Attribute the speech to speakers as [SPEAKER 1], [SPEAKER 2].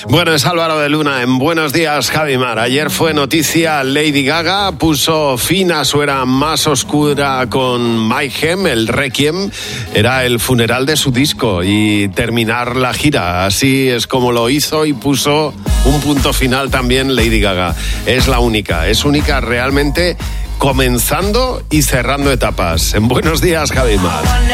[SPEAKER 1] Bueno, es Álvaro de Luna en Buenos Días, Javimar. Ayer fue noticia, Lady Gaga puso fin a su era más oscura con Mayhem, el Requiem. Era el funeral de su disco y terminar la gira. Así es como lo hizo y puso un punto final también Lady Gaga. Es única realmente, comenzando y cerrando etapas. En Buenos Días, Javimar.